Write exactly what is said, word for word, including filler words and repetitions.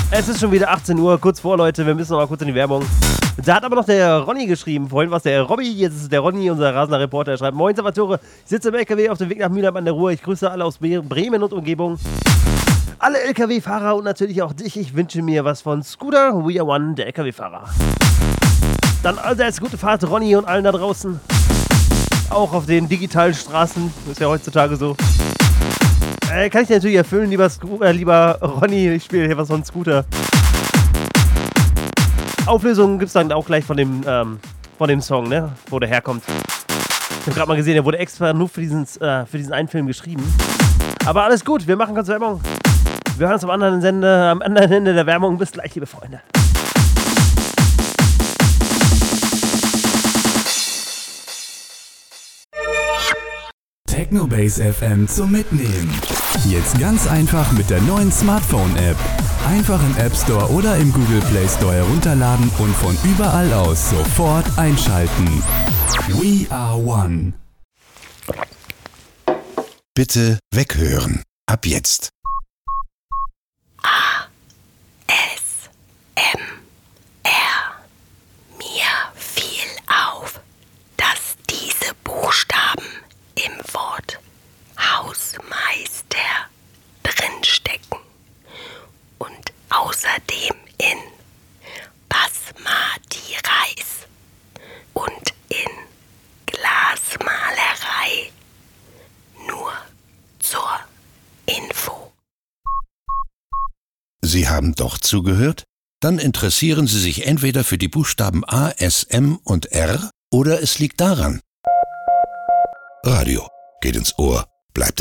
Es ist schon wieder achtzehn Uhr, kurz vor, Leute. Wir müssen noch mal kurz in die Werbung. Da hat aber noch der Ronny geschrieben. Vorhin war es der Robby, jetzt ist es der Ronny, unser rasender Reporter. Er schreibt: Moin Salvatore, ich sitze im L K W auf dem Weg nach Mülheim an der Ruhr. Ich grüße alle aus Bremen und Umgebung. Alle L K W-Fahrer und natürlich auch dich. Ich wünsche mir was von Scooter, We Are One, der L K W-Fahrer. Dann allseits gute Fahrt, Ronny, und allen da draußen. Auch auf den digitalen Straßen, ist ja heutzutage so. Äh, kann ich dir natürlich erfüllen, lieber, Sco- äh, lieber Ronny, ich spiele hier was von Scooter. Auflösungen gibt es dann auch gleich von dem, ähm, von dem Song, ne, wo der herkommt. Ich habe gerade mal gesehen, der wurde extra nur für diesen, äh, für diesen einen Film geschrieben. Aber alles gut, wir machen kurz Werbung. Wir hören uns am anderen, Sende, am anderen Ende der Werbung. Bis gleich, liebe Freunde. Technobase F M zum Mitnehmen. Jetzt ganz einfach mit der neuen Smartphone-App. Einfach im App Store oder im Google Play Store herunterladen und von überall aus sofort einschalten. We Are One. Bitte weghören. Ab jetzt. A. S. M. R. Mir fiel auf, dass diese Buchstaben im Wort Hausmeister drinstecken und außerdem in Basmati Reis und in Glasmalerei. Nur zur Info. Sie haben doch zugehört? Dann interessieren Sie sich entweder für die Buchstaben A, S, M und R oder es liegt daran. Radio geht ins Ohr.